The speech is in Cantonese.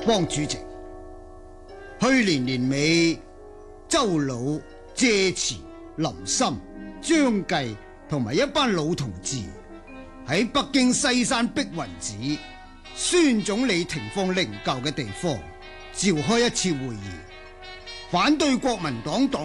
汪主席，去年年尾，周老、謝慈、林森、張繼同埋一班老同志喺北京西山碧雲寺孫總理停放靈柩嘅地方召開一次會議，反對國民黨黨